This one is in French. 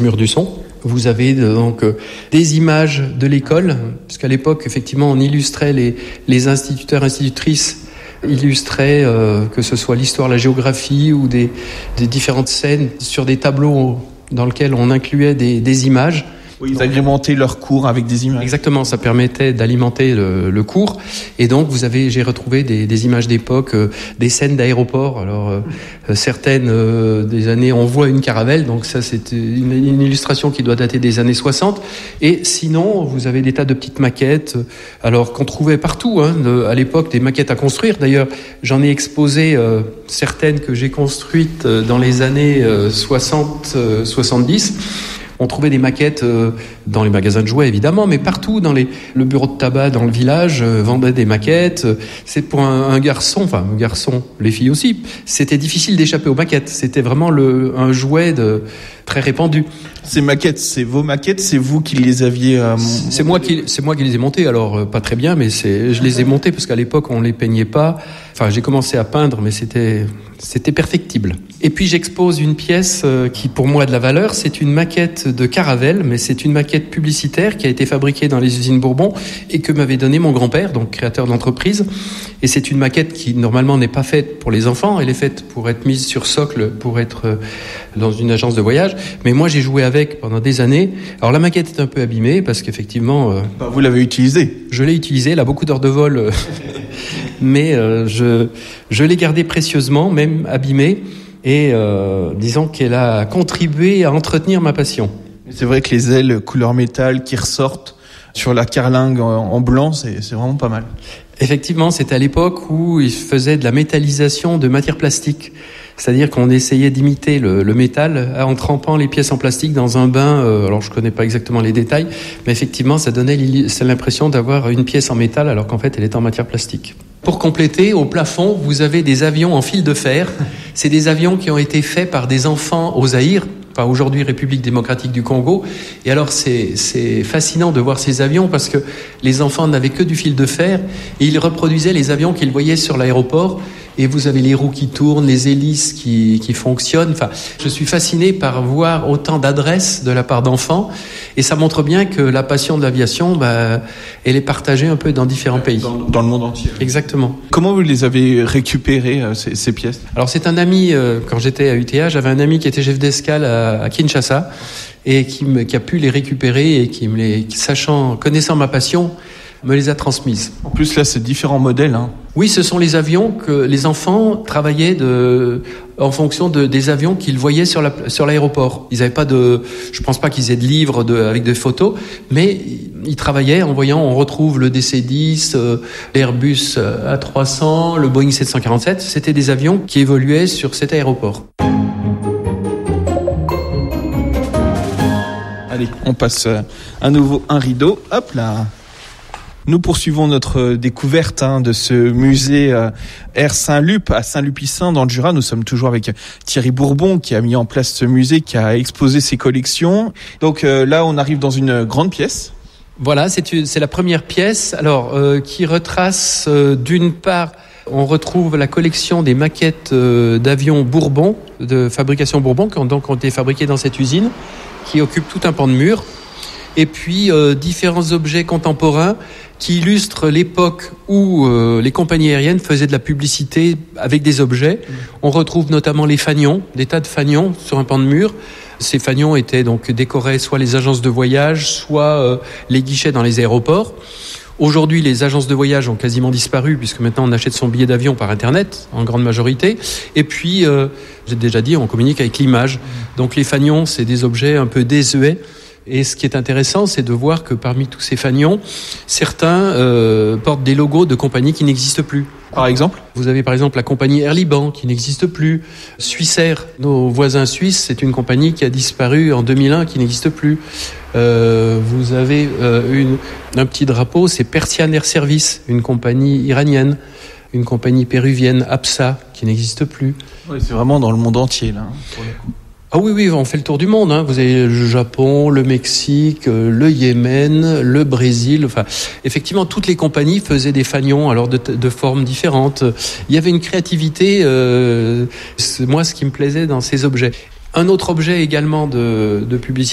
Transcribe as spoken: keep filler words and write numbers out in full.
murs du son. Vous avez donc des images de l'école, puisqu'à l'époque, effectivement, on illustrait les, les instituteurs, institutrices, illustraient euh, que ce soit l'histoire, la géographie ou des, des différentes scènes sur des tableaux dans lesquels on incluait des, des images. Oui, ils agrémentaient leur cours avec des images. Exactement, ça permettait d'alimenter le, le cours. Et donc, vous avez, j'ai retrouvé des, des images d'époque, euh, des scènes d'aéroport. Alors, euh, certaines euh, des années, on voit une caravelle. Donc, ça, c'est une, une illustration qui doit dater des années soixante. Et sinon, vous avez des tas de petites maquettes. Alors, qu'on trouvait partout, hein, de, à l'époque, des maquettes à construire. D'ailleurs, j'en ai exposé euh, certaines que j'ai construites dans les années euh, soixante soixante-dix. On trouvait des maquettes euh, dans les magasins de jouets, évidemment, mais partout, dans les, le bureau de tabac dans le village, euh, vendait des maquettes. C'est pour un, un garçon, enfin, un garçon, les filles aussi, c'était difficile d'échapper aux maquettes. C'était vraiment le, un jouet de, très répandu. Ces maquettes, c'est vos maquettes, c'est vous qui les aviez... Euh, c'est, moi qui, c'est moi qui les ai montées, alors euh, pas très bien, mais c'est, je les ai montées parce qu'à l'époque, on ne les peignait pas. Enfin, j'ai commencé à peindre, mais c'était, c'était perfectible. Et puis, j'expose une pièce euh, qui, pour moi, a de la valeur. C'est une maquette de Caravelle, mais c'est une maquette publicitaire qui a été fabriquée dans les usines Bourbon et que m'avait donnée mon grand-père, donc créateur d'entreprise. Et c'est une maquette qui, normalement, n'est pas faite pour les enfants. Elle est faite pour être mise sur socle, pour être euh, dans une agence de voyage. Mais moi, j'ai joué avec pendant des années. Alors, la maquette est un peu abîmée parce qu'effectivement... Euh, bah, vous l'avez utilisée. Je l'ai utilisée. Elle a beaucoup d'heures de vol. Euh, mais euh, je, je l'ai gardée précieusement, même abîmée. Et euh, disons qu'elle a contribué à entretenir ma passion. C'est vrai que les ailes couleur métal qui ressortent sur la carlingue en blanc, c'est, c'est vraiment pas mal. Effectivement, c'était à l'époque où ils faisaient de la métallisation de matière plastique. C'est-à-dire qu'on essayait d'imiter le, le métal en trempant les pièces en plastique dans un bain. Euh, alors, je connais pas exactement les détails, mais effectivement, ça donnait l'impression d'avoir une pièce en métal alors qu'en fait, elle était en matière plastique. Pour compléter, au plafond, vous avez des avions en fil de fer. C'est des avions qui ont été faits par des enfants au Zaïre, enfin aujourd'hui République démocratique du Congo. Et alors c'est, c'est fascinant de voir ces avions parce que les enfants n'avaient que du fil de fer et ils reproduisaient les avions qu'ils voyaient sur l'aéroport. Et vous avez les roues qui tournent, les hélices qui, qui fonctionnent. Enfin, je suis fasciné par voir autant d'adresse de la part d'enfants. Et ça montre bien que la passion de l'aviation, bah, elle est partagée un peu dans différents pays. Dans, dans le monde entier. Exactement. Comment vous les avez récupérées, euh, ces, ces pièces ? Alors, c'est un ami, euh, quand j'étais à U T A, j'avais un ami qui était chef d'escale à, à Kinshasa et qui, me, qui a pu les récupérer et qui, me les, sachant, connaissant ma passion, me les a transmises. En plus, là, c'est différents modèles, hein. Oui, ce sont les avions que les enfants travaillaient de, en fonction de, des avions qu'ils voyaient sur, la, sur l'aéroport. Ils n'avaient pas de, je pense pas qu'ils aient de livres de, avec des photos, mais ils travaillaient en voyant, on retrouve le D C dix, euh, l'Airbus A trois cents, le Boeing sept cent quarante-sept. C'était des avions qui évoluaient sur cet aéroport. Allez, on passe à nouveau un rideau. Hop là. Nous poursuivons notre découverte hein, de ce musée euh, Air Saint-Lup à Saint-Lupicin dans le Jura. Nous sommes toujours avec Thierry Bourbon qui a mis en place ce musée, qui a exposé ses collections. Donc euh, là, on arrive dans une grande pièce. Voilà, c'est, une, c'est la première pièce alors, euh, qui retrace euh, d'une part... On retrouve la collection des maquettes euh, d'avions Bourbon, de fabrication Bourbon, qui ont donc ont été fabriquées dans cette usine, qui occupe tout un pan de mur. Et puis euh, différents objets contemporains qui illustrent l'époque où euh, les compagnies aériennes faisaient de la publicité avec des objets. On retrouve notamment les fanions, des tas de fanions sur un pan de mur. Ces fanions étaient donc décorés soit les agences de voyage, soit euh, les guichets dans les aéroports. Aujourd'hui, les agences de voyage ont quasiment disparu puisque maintenant on achète son billet d'avion par Internet en grande majorité. Et puis, euh, j'ai déjà dit, on communique avec l'image. Donc les fanions, c'est des objets un peu désuets. Et ce qui est intéressant, c'est de voir que parmi tous ces fanions, certains euh, portent des logos de compagnies qui n'existent plus. Par exemple ? Vous avez par exemple la compagnie Air Liban qui n'existe plus. Swissair, nos voisins suisses, c'est une compagnie qui a disparu en deux mille un, qui n'existe plus. Euh, vous avez euh, une, un petit drapeau, c'est Persian Air Service, une compagnie iranienne. Une compagnie péruvienne, Apsa, qui n'existe plus. Oui, c'est vraiment dans le monde entier, là, pour le coup. Ah oui, oui, on fait le tour du monde. Hein. Vous avez le Japon, le Mexique, le Yémen, le Brésil. Enfin, effectivement, toutes les compagnies faisaient des fanions, alors de, de formes différentes. Il y avait une créativité. Euh, c'est moi, ce qui me plaisait dans ces objets. Un autre objet également de, de publicité.